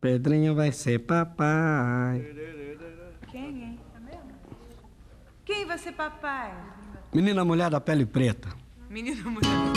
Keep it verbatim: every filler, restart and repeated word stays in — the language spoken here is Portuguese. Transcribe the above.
Pedrinho vai ser papai. Quem, hein? Tá mesmo? Quem vai ser papai? Menina mulher da pele preta. Menina mulher.